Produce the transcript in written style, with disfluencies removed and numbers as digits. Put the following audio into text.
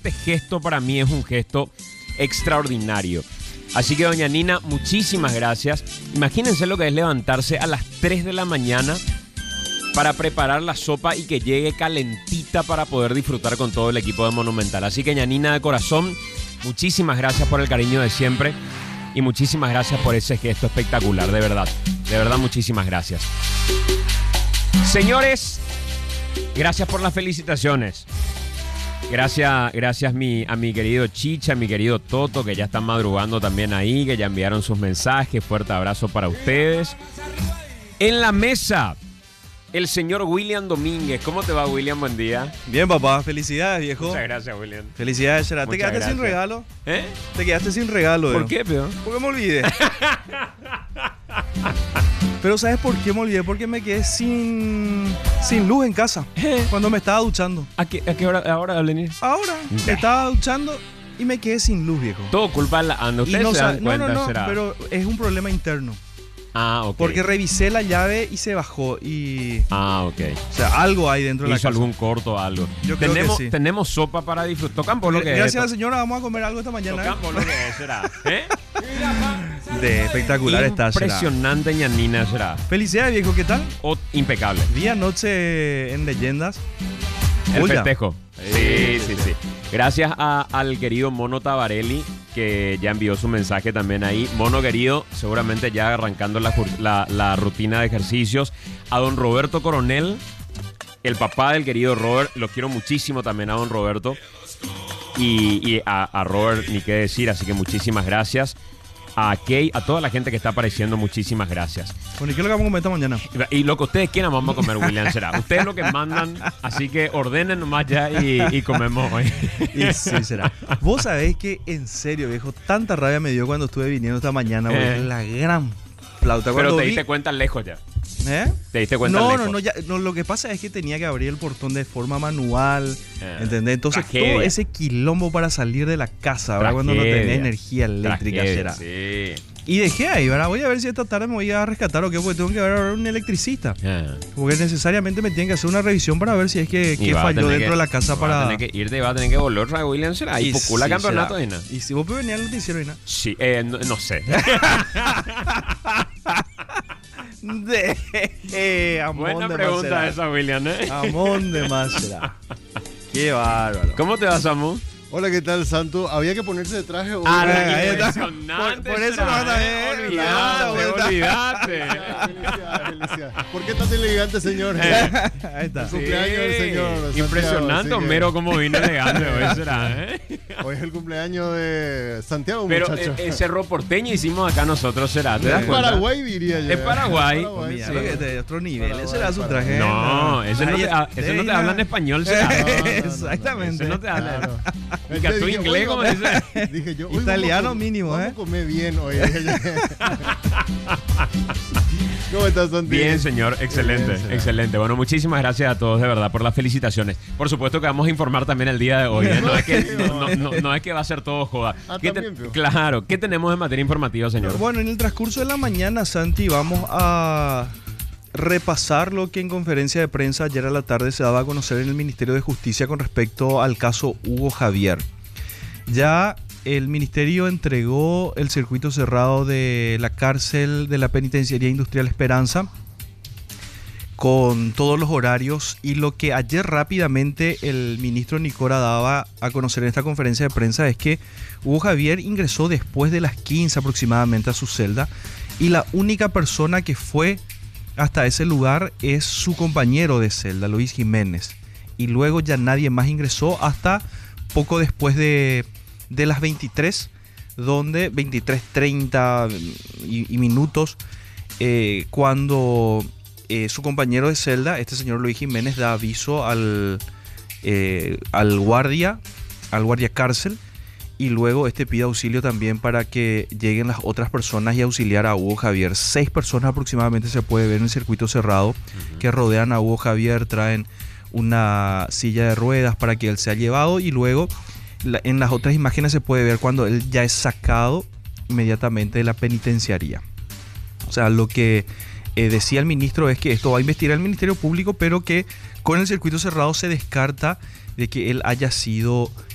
este gesto para mí es un gesto extraordinario. Así que doña Nina, muchísimas gracias. Imagínense lo que es levantarse a las 3 de la mañana para preparar la sopa y que llegue calentita para poder disfrutar con todo el equipo de Monumental. Así que doña Nina, de corazón, muchísimas gracias por el cariño de siempre y muchísimas gracias por ese gesto espectacular, de verdad, muchísimas gracias. Señores, gracias por las felicitaciones. Gracias a mi querido Chicha, a mi querido Toto, que ya están madrugando también ahí, que ya enviaron sus mensajes. Fuerte abrazo para ustedes. En la mesa, el señor William Domínguez. ¿Cómo te va, William? Buen día. Bien, papá. Felicidades, viejo. Muchas gracias, William. Felicidades, Gerard. ¿Te quedaste sin regalo? Te quedaste sin regalo. ¿Por qué, peor? Porque me olvidé. Pero ¿sabes por qué me olvidé? Porque me quedé sin luz en casa cuando me estaba duchando. ¿A qué hora ahora, Lenín? Ahora, me estaba duchando y me quedé sin luz, viejo. Todo culpa de la anda. ¿Ustedes no se dan cuenta? No, ¿será? pero es un problema interno. Ah, ok. Porque revisé la llave y se bajó y... Ah, ok. O sea, algo hay dentro de la Hizo casa. algún corto o algo. Yo creo que sí. Tenemos sopa para disfrutar. Tocan por lo que Gracias es. a la señora, vamos a comer algo esta mañana. Tocan por lo que es, será. De espectacular está, será. Impresionante, ñanina, será. Felicidades, viejo, ¿qué tal? Impecable. Día noche en Leyendas. El Uy, festejo. Sí. Gracias al querido Mono Tabarelli, que ya envió su mensaje también ahí. Mono querido, seguramente ya arrancando la rutina de ejercicios. A don Roberto Coronel, el papá del querido Robert. Lo quiero muchísimo también a don Roberto. Y a Robert, ni qué decir, así que muchísimas gracias. A Kay, a toda la gente que está apareciendo, muchísimas gracias. Bueno, ¿y qué es lo que vamos a comer esta mañana? Y lo que ustedes quieran vamos a comer, William, será. Ustedes lo que mandan, así que ordenen nomás ya y comemos hoy. Y sí, será. Vos sabés que, en serio, viejo, tanta rabia me dio cuando estuve viniendo esta mañana, la gran flauta. Pero te diste cuenta lejos ya. ¿Te diste cuenta lejos? No, lo que pasa es que tenía que abrir el portón de forma manual, ¿entendés? Entonces todo ese quilombo para salir de la casa, ¿verdad? Cuando no tenés energía eléctrica, será. Sí. Y dejé ahí, ¿verdad? Voy a ver si esta tarde me voy a rescatar o qué, porque tengo que ver a un electricista. Porque necesariamente me tienen que hacer una revisión para ver si es que falló dentro de la casa para... Va a tener que irte, va a tener que volver a William, será. Y pocula campeonato, ¿no? Y si vos venir al noticiero, ¿no? Sí, no sé. Buena pregunta esa, William, Amón de más será. Qué bárbaro. ¿Cómo te va, Samu? Hola, ¿qué tal, Santo? ¿Había que ponerse de traje o...? Impresionante. Por eso no olvidate. Felicidades. ¿Por qué tan elegante, señor? Ahí está. El cumpleaños del señor Santiago, Impresionante, Homero, cómo vino elegante hoy, será. Hoy es el cumpleaños de Santiago, pero muchacho. Cerro Porteño hicimos acá nosotros, será. ¿Te das Es cuenta? Paraguay, diría yo. Es Paraguay. Mira, de otro nivel. Ese era su traje. No, ese no te habla en español, será. Exactamente. Ese no te habla. Claro. Y que tú inglés, como dice. Dije yo, italiano mínimo, vamos a comer bien hoy. ¿Cómo estás, Santi? Bien, señor. Excelente, Bien, será. excelente. Bueno, muchísimas gracias a todos, de verdad, por las felicitaciones. Por supuesto que vamos a informar también el día de hoy. No es que va a ser todo joda. Claro. ¿Qué tenemos en materia informativa, señor? Bueno, en el transcurso de la mañana, Santi, vamos a repasar lo que en conferencia de prensa ayer a la tarde se daba a conocer en el Ministerio de Justicia con respecto al caso Hugo Javier. Ya el ministerio entregó el circuito cerrado de la cárcel de la Penitenciaría Industrial Esperanza con todos los horarios, y lo que ayer rápidamente el ministro Nicora daba a conocer en esta conferencia de prensa es que Hugo Javier ingresó después de las 15 aproximadamente a su celda, y la única persona que fue hasta ese lugar es su compañero de celda, Luis Jiménez, y luego ya nadie más ingresó hasta poco después de las 23, donde 23:30 y minutos, cuando su compañero de celda, este señor Luis Jiménez, da aviso al guardia cárcel, y luego pide auxilio también para que lleguen las otras personas y auxiliar a Hugo Javier. 6 personas aproximadamente se puede ver en el circuito cerrado que rodean a Hugo Javier, traen una silla de ruedas para que él sea llevado, y luego en las otras imágenes se puede ver cuando él ya es sacado inmediatamente de la penitenciaría. O sea, lo que decía el ministro es que esto va a investigar el Ministerio Público, pero que con el circuito cerrado se descarta de que él haya sido